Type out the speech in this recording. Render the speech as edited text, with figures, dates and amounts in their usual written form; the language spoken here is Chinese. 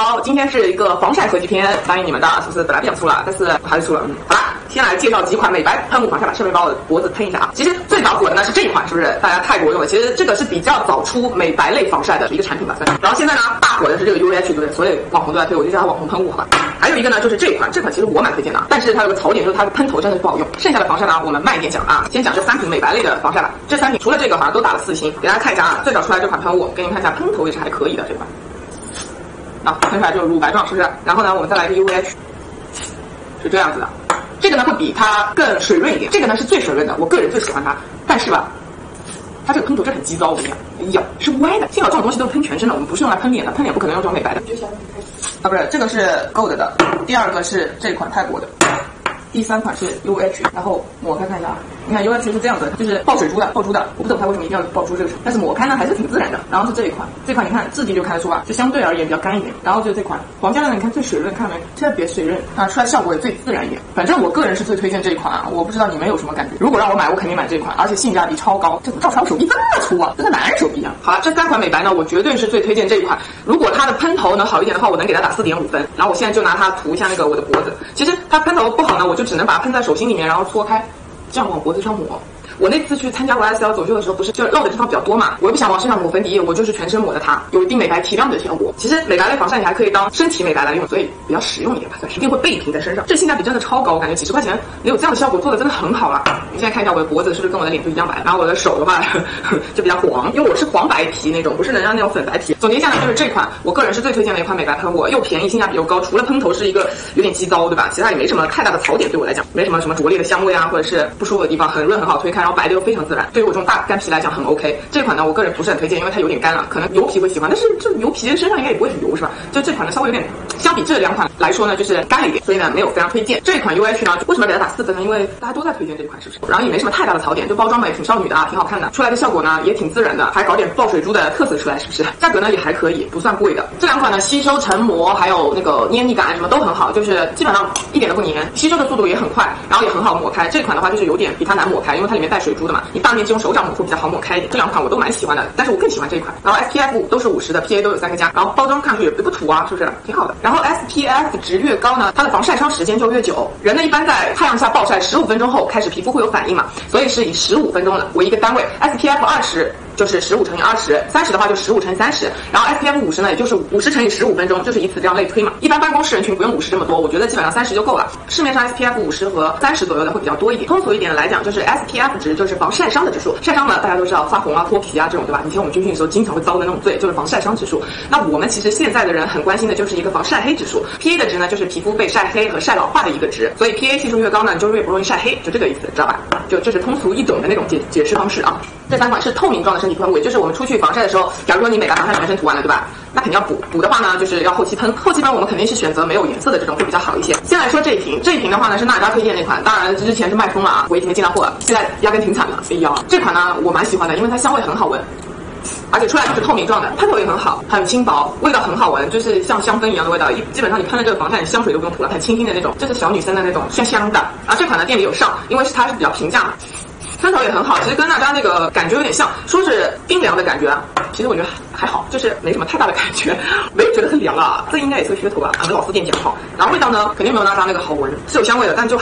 好，今天是一个防晒合集篇，答应你们的，是不是本来不想出了，但是我还是出了。好啦，先来介绍几款美白喷雾防晒吧，顺便把我的脖子喷一下啊。其实最早火的呢是这一款，是不是？大家泰国用的，其实这个是比较早出美白类防晒的一个产品吧，算是。然后现在呢，大火的是这个 UH， 对不对？所有网红都在推，我就叫它网红喷雾，好吧。还有一个呢就是这一款，这款其实我蛮推荐的，但是它有个槽点，就是它的喷头真的不好用。剩下的防晒呢，我们慢一点讲啊，先讲这3瓶美白类的防晒吧。这3瓶除了这个好像都打了4星，给大家看一下啊。最早出来这款喷雾，给你们看一下，喷头也是还可以的这款。啊，喷出来就是乳白状，是不是？然后呢，我们再来一个 UH， 是这样子的。这个呢会比它更水润一点，这个呢是最水润的，我个人最喜欢它。但是吧，它这个喷头真的很鸡糟，我跟你讲，哎呀，是歪的。幸好这种东西都是喷全身的，我们不是用来喷脸的，喷脸不可能用这种美白的。啊，不是，这个是 Gold 的，第2个是这款泰国的。第3款是 UH， 然后抹开看一下啊，你看 UH 是这样子，就是爆水珠的，我不懂它为什么一定要爆出这个水，但是抹开呢还是挺自然的。然后是这一款，这款你看质地就看得出吧，就相对而言比较干一点。然后就是这款皇家的，你看最水润，看到没？特别水润啊，出来效果也最自然一点。反正我个人是最推荐这一款啊，我不知道你们有什么感觉。如果让我买，我肯定买这款，而且性价比超高。这照出来我手臂这么粗啊，这个男人手臂啊。好了，这3款美白呢，我绝对是最推荐这一款。如果它的喷头能好一点的话，我能给它打4.5分。然后我现在就拿它涂一下那个我的脖子。其实它喷头不好呢，我就只能把它喷在手心里面，然后搓开，这样往脖子上抹。我那次去参加YSL 走秀的时候，不是就露的地方比较多嘛，我又不想往身上抹粉底液，我就是全身抹的它，有一定美白提亮的效果。其实美白类防晒你还可以当身体美白来用，所以比较实用一点吧，算是一定会备品在身上。这性价比真的超高，我感觉几10块钱能有这样的效果，做的真的很好了。你现在看一下我的脖子是不是跟我的脸就一样白，然后我的手的话就比较黄，因为我是黄白皮那种，不是能让那种粉白皮。总结一下呢，就是这款我个人是最推荐的一款美白喷雾，又便宜，性价比又高。除了喷头是一个有点鸡糟，对吧？其他也没什么太大的槽点，对我来讲没什么拙劣的香味啊，或者是不舒服的地方，很润很好推开，然后白的又非常自然。对于我这种大干皮来讲很 OK， 这款呢我个人不是很推荐，因为它有点干了，可能油皮会喜欢，但是这油皮身上应该也不会很油是吧？就这款呢稍微有点，相比这2款来说呢就是干了一点，所以呢没有非常推荐。这款 UH 呢为什么给它打4分呢？因为大家都在推荐这款，是不是？然后也没什么太大的槽点，就包装嘛也挺少女的啊，挺好看的，出来的效果呢也挺自然的，还搞点爆水珠的特色出来，是不是？价格呢也还可以，不算贵的。这2款呢吸收成膜还有那个黏腻感什么都很好，就是基本上一点都不黏，吸收的速度也很快，然后也很好抹开。这款的话就是有点比它难抹开，因为它里面带水珠的嘛，你大面积用手掌抹会比较好抹开一点。这2款我都蛮喜欢的，但是我更喜欢这一款。然后 SPF 都是50的 ，PA 都有3个加，然后包装看上去也不土啊，是不是？挺好的。然后 SPF 值越高呢，它的防晒伤时间就越久。人呢一般在太阳下暴晒15分钟后开始皮肤会有反应嘛，所以是以15分钟为一个单位。SPF 20就是15乘以20，30的话就15乘以30，然后 SPF 50呢，也就是50乘以15分钟，就是以此这样类推嘛。一般办公室人群不用50这么多，我觉得基本上30就够了。市面上 SPF 50和30左右的会比较多一点。通俗一点的来讲，就是 SPF 值就是防晒伤的指数。晒伤呢，大家都知道发红啊、脱皮啊这种，对吧？以前我们军训的时候经常会遭的那种罪，就是防晒伤指数。那我们其实现在的人很关心的就是一个防晒黑指数。PA 的值呢，就是皮肤被晒黑和晒老化的一个值，所以 PA 系数越高呢，你就越不容易晒黑，就这个意思，知道吧？就这是通俗易懂的那种解释方式啊。这3款是透明状的身体喷雾，也就是我们出去防晒的时候，假如说你美白防晒全身涂完了，对吧？那肯定要补的话呢，就是要后期喷。后期喷我们肯定是选择没有颜色的这种会比较好一些。先来说这一瓶的话呢是娜扎推荐那款，当然之前是卖疯了啊，我一天没进到货了，现在压根挺惨的。哎呀，这款呢我蛮喜欢的，因为它香味很好闻。而且出来就是透明状的，喷头也很好，很轻薄，味道很好闻，就是像香氛一样的味道。基本上你喷了这个防晒，你香水都不用涂了，很清新的那种，这是小女生的那种香香的。然后这款呢店里有上，因为它是比较平价嘛。喷头也很好，其实跟娜扎那个感觉有点像，说是冰凉的感觉啊，其实我觉得还好，就是没什么太大的感觉，没有觉得很凉啊，这应该也是个噱头吧，老四店讲好。然后味道呢，肯定没有娜扎那个好闻，是有香味的，但就